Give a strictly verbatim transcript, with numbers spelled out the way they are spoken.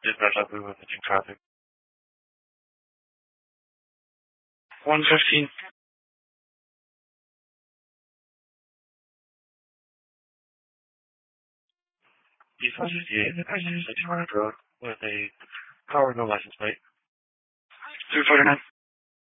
Dispatch up with pitching traffic. one fifteen. East one fifty-eight, I use a two hundred road with a car with no license plate. three forty-nine.